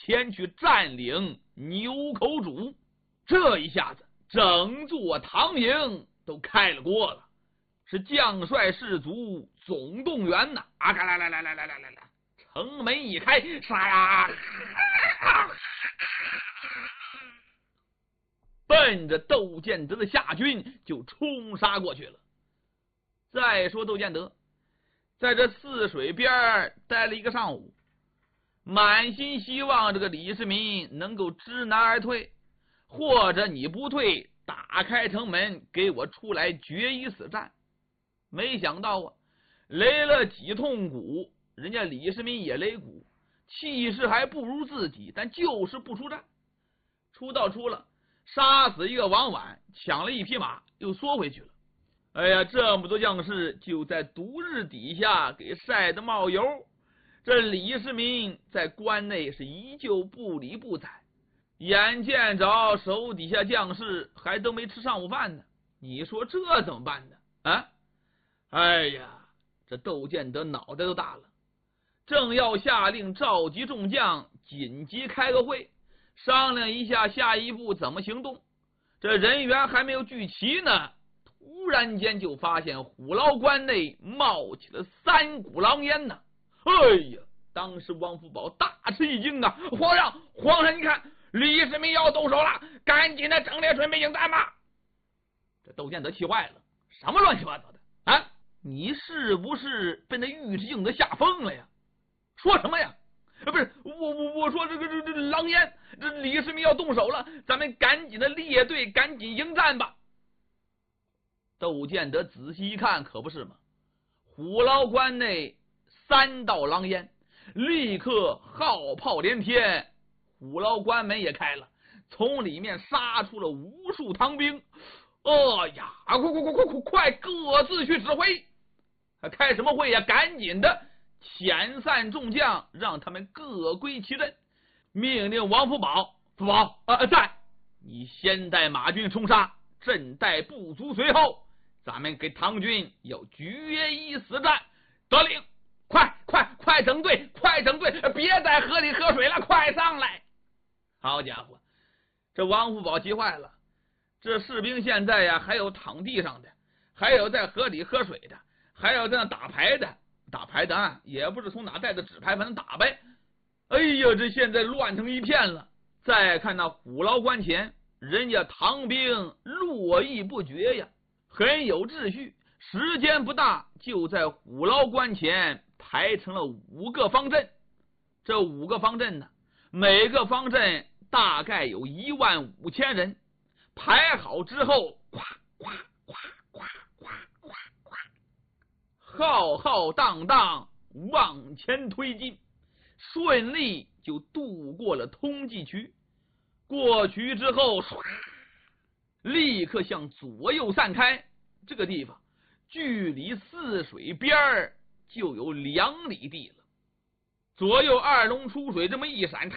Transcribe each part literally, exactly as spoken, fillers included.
前去占领牛口渚。这一下子整座唐营都开了锅了，是将帅士卒总动员呐！啊，来来来来来来来来，城门一开，杀呀！奔着窦建德的夏军就冲杀过去了。再说窦建德在这泗水边待了一个上午，满心希望这个李世民能够知难而退，或者你不退，打开城门给我出来决一死战。没想到啊，擂了几通鼓，人家李世民也擂鼓，气势还不如自己，但就是不出战。出道出了，杀死一个王绾，抢了一匹马，又缩回去了。哎呀，这么多将士就在毒日底下给晒得冒油。这李世民在关内是依旧不理不睬，眼见着手底下将士还都没吃上午饭呢，你说这怎么办呢？啊，哎呀，这窦建德脑袋都大了，正要下令召集众将紧急开个会，商量一下下一步怎么行动。这人员还没有聚齐呢，突然间就发现虎牢关内冒起了三股狼烟呢！哎呀，当时王福宝大吃一惊啊！皇上，皇上，你看李世民要动手了，赶紧的整列准备迎战吧！这窦建德气坏了，什么乱七八糟的啊！你是不是被那尉迟敬德吓疯了呀？说什么呀？不是我我我说这个这这狼烟，这李世民要动手了，咱们赶紧的列队，赶紧迎战吧！窦建德仔细一看，可不是嘛，虎牢关内三道狼烟，立刻号炮连天，虎牢关门也开了，从里面杀出了无数唐兵。哎呀，快快快快快快，各自去指挥！开什么会呀？赶紧的遣散众将，让他们各归其阵。命令王福宝，福宝啊，在，你先带马军冲杀，朕带部族随后，咱们给唐军要决一死战。得令，快快快整队，快整队，别在河里喝水了，快上来！好家伙，这王福宝急坏了，这士兵现在呀，还有躺地上的，还有在河里喝水的，还有在那打牌的，打牌的啊，也不是从哪带的纸牌，反正打呗。哎呀，这现在乱成一片了。再看那虎牢关前，人家唐兵络绎不绝呀，很有秩序，时间不大，就在虎牢关前排成了五个方阵。这五个方阵呢，每个方阵大概有一万五千人，排好之后，呱呱呱呱呱呱呱，浩浩荡荡往前推进，顺利就渡过了通济渠。过渠之后，立刻向左右散开，这个地方距离泗水边就有两里地了。左右二龙出水，这么一闪，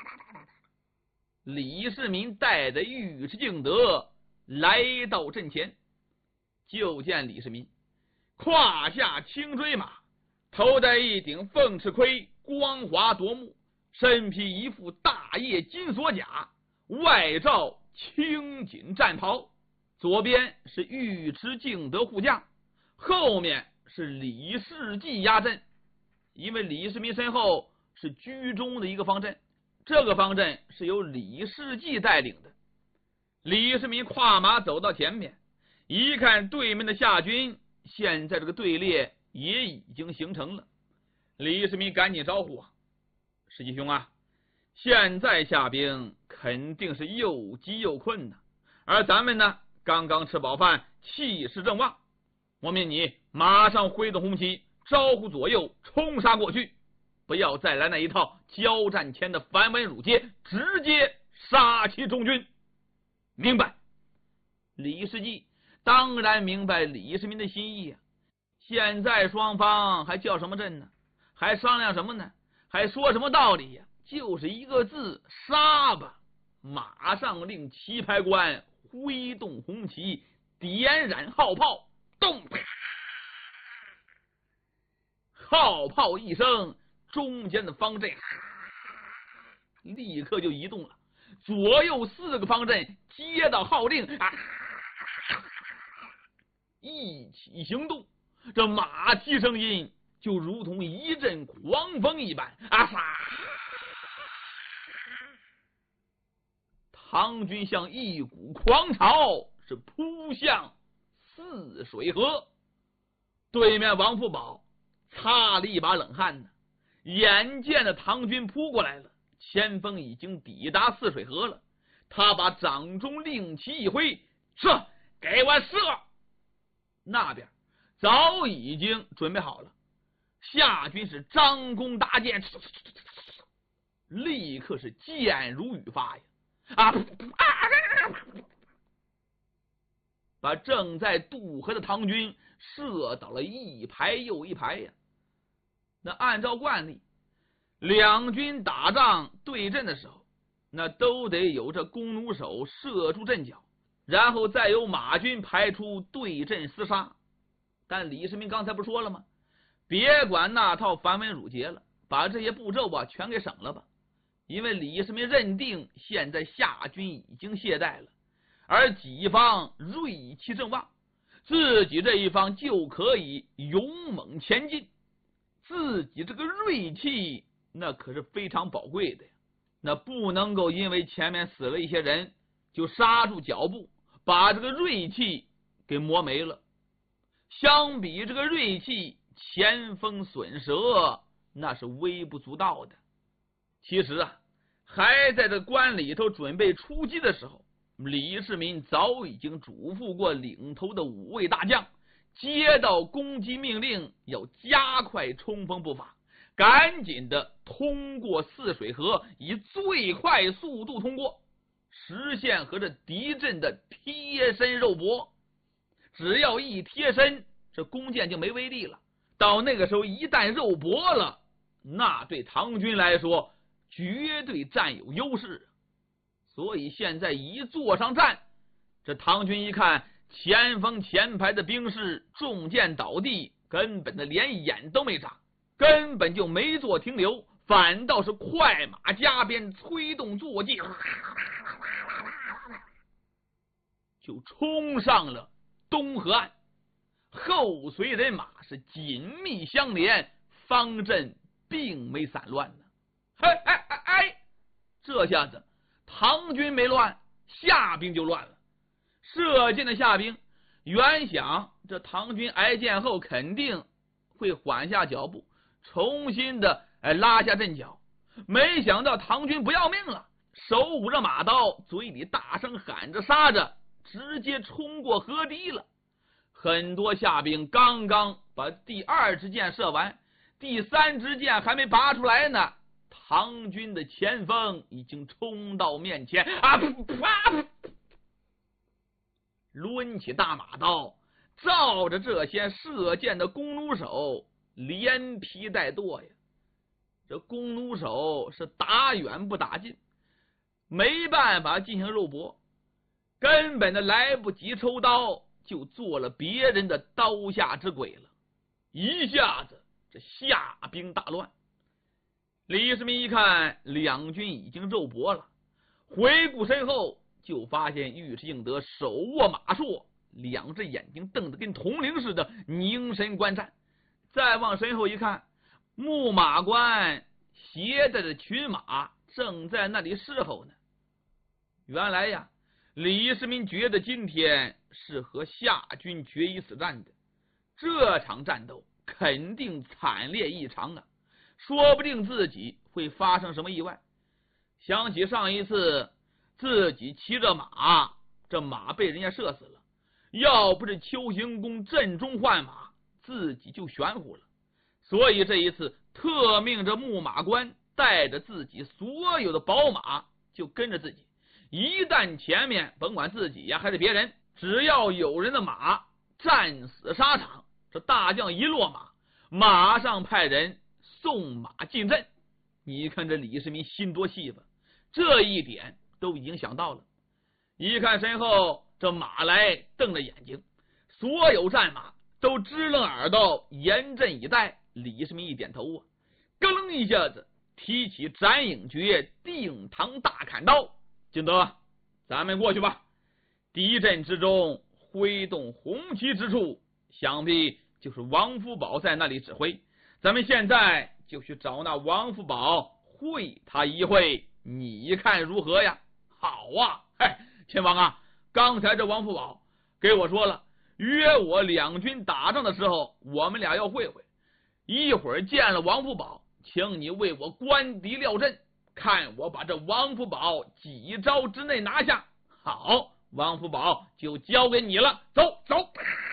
李世民带着尉迟敬德来到阵前。就见李世民胯下轻追马，头戴一顶凤翅盔，光华夺目，身披一副大叶金锁甲，外罩青锦战袍。左边是尉迟敬德护驾，后面是李世济压阵。因为李世民身后是居中的一个方阵，这个方阵是由李世济带领的。李世民跨马走到前面，一看对面的夏军，现在这个队列也已经形成了。李世民赶紧招呼啊，世济兄啊，现在下兵肯定是又急又困的，而咱们呢刚刚吃饱饭，气势正旺，我命你马上挥动红旗，招呼左右冲杀过去，不要再来那一套交战前的繁文缛节，直接杀其中军。明白。李世济当然明白李世民的心意啊，现在双方还叫什么阵呢？还商量什么呢？还说什么道理呀？就是一个字，杀吧！马上令旗牌官挥动红旗，点燃号炮，动！号炮一声，中间的方阵立刻就移动了，左右四个方阵接到号令啊，一起行动。这马蹄声音就如同一阵狂风一般啊！唐军像一股狂潮，是扑向泗水河。对面王福宝擦了一把冷汗呢，眼见着唐军扑过来了，前锋已经抵达泗水河了。他把掌中令旗一挥，射，给我射！那边早已经准备好了，夏军是张弓搭箭，立刻是箭如雨发呀！啊！把正在渡河的唐军射倒了一排又一排呀！那按照惯例，两军打仗对阵的时候，那都得有这弓弩手射出阵脚，然后再由马军排出对阵厮杀。但李世民刚才不说了吗？别管那套繁文缛节了，把这些步骤啊全给省了吧。因为李世民认定现在夏军已经懈怠了，而己方锐气正旺，自己这一方就可以勇猛前进。自己这个锐气那可是非常宝贵的呀，那不能够因为前面死了一些人就刹住脚步，把这个锐气给磨没了。相比这个锐气，前锋损折那是微不足道的。其实啊，还在这关里头准备出击的时候，李世民早已经嘱咐过领头的五位大将，接到攻击命令要加快冲锋步伐，赶紧的通过泗水河，以最快速度通过，实现和这敌阵的贴身肉搏。只要一贴身，这弓箭就没威力了。到那个时候一旦肉搏了，那对唐军来说绝对占有优势。所以现在一坐上战，这唐军一看前锋前排的兵士中箭倒地，根本的连眼都没眨，根本就没做停留，反倒是快马加鞭，催动坐骑，就冲上了东河岸。后随人马是紧密相连，方阵并没散乱呢。哎哎哎哎！这下子唐军没乱，夏兵就乱了。射箭的夏兵原想这唐军挨箭后肯定会缓下脚步，重新的哎拉下阵脚，没想到唐军不要命了，手捂着马刀，嘴里大声喊着杀着，直接冲过河堤了。很多夏兵刚刚把第二支箭射完，第三支箭还没拔出来呢，唐军的前锋已经冲到面前啊！啪！抡起大马刀，照着这些射箭的弓弩手连劈带剁呀！这弓弩手是打远不打近，没办法进行肉搏，根本的来不及抽刀，就做了别人的刀下之鬼了。一下子这夏兵大乱。李世民一看两军已经肉搏了，回顾身后，就发现尉迟敬德手握马槊，两只眼睛瞪得跟铜铃似的，凝神观战。再往身后一看，牧马官携带着群马正在那里侍候呢。原来呀，李世民觉得今天是和夏军决一死战的，这场战斗肯定惨烈异常啊，说不定自己会发生什么意外。想起上一次自己骑着马，这马被人家射死了，要不是丘行恭阵中换马，自己就悬乎了。所以这一次特命着牧马官带着自己所有的宝马就跟着自己，一旦前面甭管自己呀还是别人，只要有人的马战死沙场，这大将一落马，马上派人送马进阵。你看这李世民心多细吧，这一点都已经想到了。一看身后这马来，瞪着眼睛，所有战马都支棱耳朵，严阵以待。李世民一点头啊，咯楞一下子提起斩影诀，定堂大砍刀。景德，咱们过去吧。敌阵之中挥动红旗之处，想必就是王福宝在那里指挥。咱们现在就去找那王福宝，会他一会，你看如何呀？好啊，哎，秦王啊，刚才这王福宝给我说了，约我两军打仗的时候，我们俩要会会。一会儿见了王福宝，请你为我观敌料阵，看我把这王福宝几招之内拿下。好，王福宝就交给你了，走走。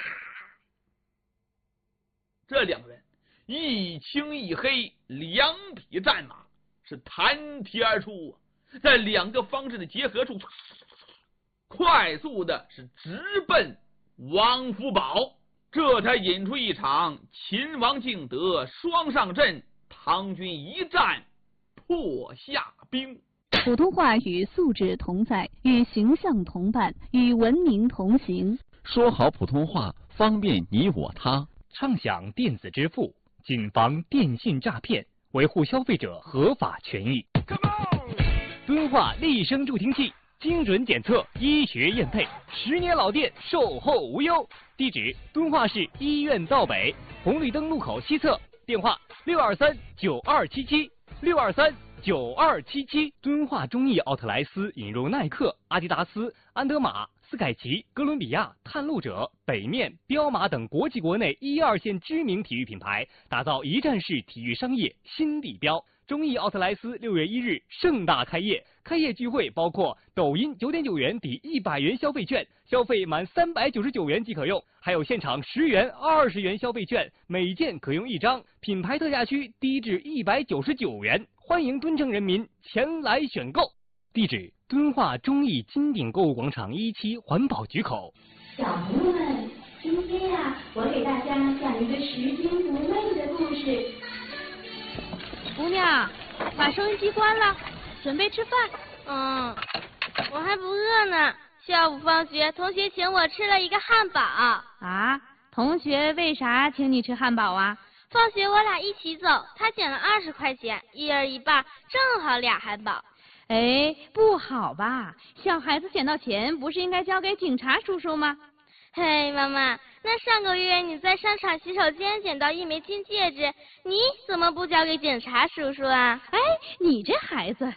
这两个人一青一黑，两匹战马是弹蹄而出，在两个方阵的结合处，快速的是直奔王福宝。这才引出一场秦王敬德双上阵，唐军一战破夏兵。 普通话与素质同在，与形象同伴，与文明同行。 说好普通话，方便你我他。 畅享电子支付，谨防电信诈骗，维护消费者合法权益。敦化立声助听器，精准检测，医学验配，十年老店，售后无忧。地址：敦化市医院道北红绿灯路口西侧，电话：六二三九二七七六二三九二七七。敦化中意奥特莱斯引入耐克、阿迪达斯、安德玛、斯凯奇、哥伦比亚、探路者、北面、彪马等国际国内一二线知名体育品牌，打造一站式体育商业新地标。中意奥特莱斯六月一日盛大开业，开业聚会包括抖音九点九元抵一百元消费券，消费满三百九十九元即可用，还有现场十元、二十元消费券，每件可用一张，品牌特价区低至一百九十九元，欢迎敦城人民前来选购。地址：敦化中意金鼎购物广场一期环保局口。 小朋友们，今天呀、啊，我给大家讲一个拾金不昧的故事。 姑娘，把收音机关了，准备吃饭。 嗯，我还不饿呢。下午放学，同学请我吃了一个汉堡。 啊？同学为啥请你吃汉堡啊？ 放学我俩一起走，他捡了二十块钱，一人一半，正好俩汉堡。 哎，不好吧？小孩子捡到钱，不是应该交给警察叔叔吗？ 嘿，妈妈，那上个月你在商场洗手间捡到一枚金戒指，你怎么不交给警察叔叔啊？ 哎，你这孩子。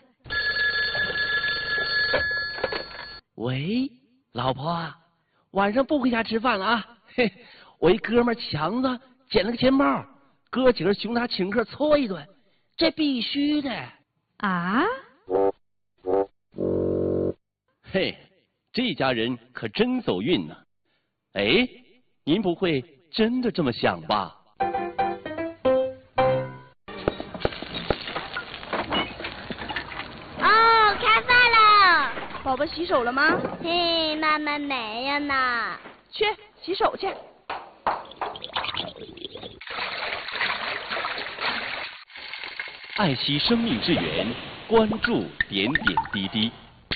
喂，老婆，晚上不回家吃饭了啊？嘿，我一哥们强子捡了个钱包，哥几个熊他请客搓一顿，这必须的。 啊？ 嘿，这家人可真走运呢。哎，您不会真的这么想吧？ 哦，开饭了。 宝宝洗手了吗？ 嘿，妈妈没有呢。 去洗手去。 爱惜生命之源，关注点点滴滴。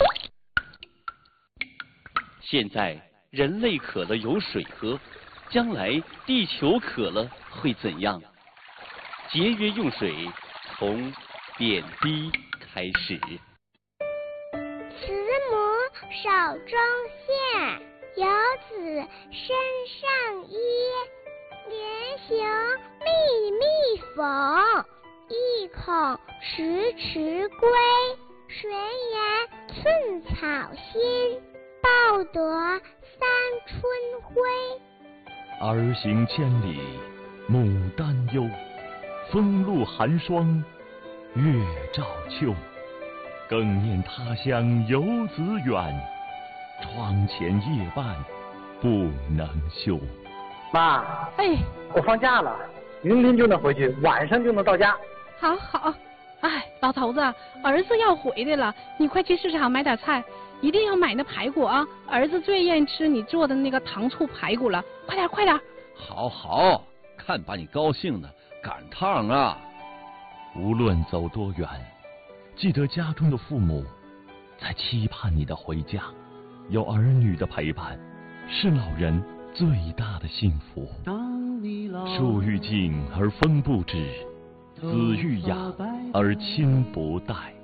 现在人类渴了有水喝，将来地球渴了会怎样？节约用水，从点滴开始。 慈母手中线，游子身上衣。连行密密缝，意恐迟迟归。谁言寸草心，报得三春晖。 儿行千里母担忧，风露寒霜月照秋。更念他乡游子远，窗前夜半不能休。 妈， 哎， 我放假了，明天就能回去，晚上就能到家。 好好，哎，老头子，儿子要回来了，你快去市场买点菜，一定要买那排骨啊！儿子最愿意吃你做的那个糖醋排骨了，快点快点！ 好好，看把你高兴的，赶趟啊！ 无论走多远，记得家中的父母在期盼你的回家，有儿女的陪伴，是老人最大的幸福。树欲静而风不止， 子欲养而亲不待。